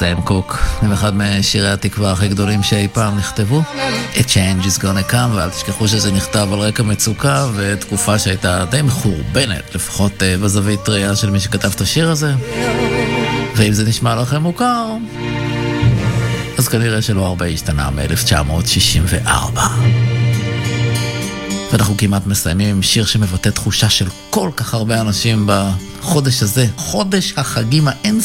סם קוק, הם אחד משירי התקווה הכי גדולים שאי פעם נכתבו. A change is gonna come, ואל תשכחו שזה נכתב על רקע מצוקה ותקופה שהייתה די מחורבנת, לפחות בזווית ראייה של מי שכתב את השיר הזה. ואם זה נשמע לכם מוכר, אז כנראה שלא הרבה השתנה מ-1964. ואנחנו כמעט מסיימים עם שיר שמבטא תחושה של כל כך הרבה אנשים בחודש הזה, חודש החגים האין